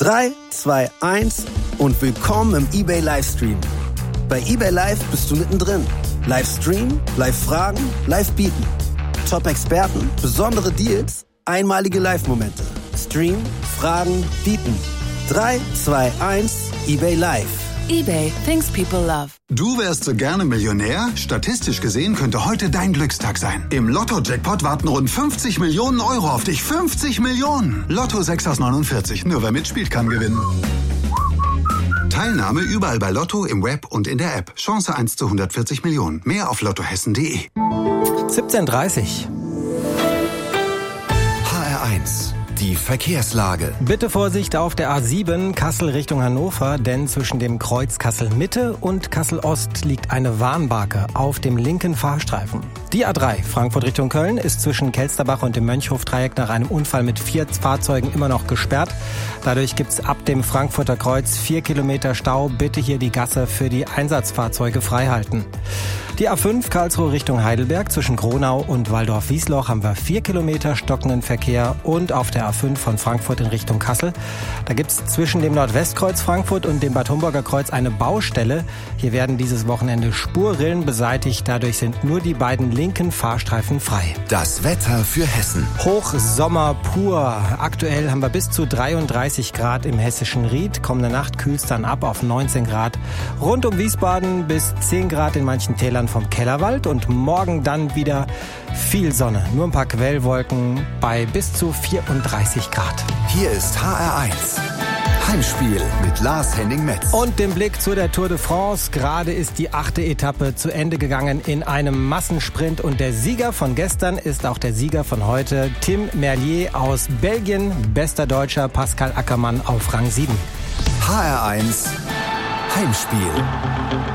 3, 2, 1 und willkommen im eBay Livestream. Bei eBay Live bist du mittendrin. Livestream, Live-Fragen, Live-Bieten. Top-Experten, besondere Deals, einmalige Live-Momente. Stream, Fragen, Bieten. 3, 2, 1, eBay Live. eBay, things people love. Du wärst so gerne Millionär? Statistisch gesehen könnte heute dein Glückstag sein. Im Lotto-Jackpot warten rund 50 Millionen Euro auf dich. 50 Millionen! Lotto 6 aus 49. Nur wer mitspielt, kann gewinnen. Teilnahme überall bei Lotto, im Web und in der App. Chance 1 zu 140 Millionen. Mehr auf lottohessen.de. 17:30. HR1, die Verkehrslage. Bitte Vorsicht auf der A7 Kassel Richtung Hannover, denn zwischen dem Kreuz Kassel-Mitte und Kassel-Ost liegt eine Warnbarke auf dem linken Fahrstreifen. Die A3 Frankfurt Richtung Köln ist zwischen Kelsterbach und dem Mönchhof-Dreieck nach einem Unfall mit 4 Fahrzeugen immer noch gesperrt. Dadurch gibt's ab dem Frankfurter Kreuz 4 Kilometer Stau. Bitte hier die Gasse für die Einsatzfahrzeuge freihalten. Die A5 Karlsruhe Richtung Heidelberg zwischen Gronau und Walldorf-Wiesloch haben wir 4 Kilometer stockenden Verkehr und auf der A5 von Frankfurt in Richtung Kassel. Da gibt's zwischen dem Nordwestkreuz Frankfurt und dem Bad Homburger Kreuz eine Baustelle. Hier werden dieses Wochenende Spurrillen beseitigt. Dadurch sind nur die beiden linken Fahrstreifen frei. Das Wetter für Hessen. Hochsommer pur. Aktuell haben wir bis zu 33 Grad im hessischen Ried. Kommende Nacht kühlt's dann ab auf 19 Grad. Rund um Wiesbaden bis 10 Grad in manchen Tälern vom Kellerwald und morgen dann wieder viel Sonne. Nur ein paar Quellwolken bei bis zu 34 Grad. Hier ist HR1. Heimspiel mit Lars Henning-Metz. Und den Blick zu der Tour de France. Gerade ist die 8. Etappe zu Ende gegangen in einem Massensprint. Und der Sieger von gestern ist auch der Sieger von heute. Tim Merlier aus Belgien. Bester Deutscher Pascal Ackermann auf Rang 7. HR1 Heimspiel.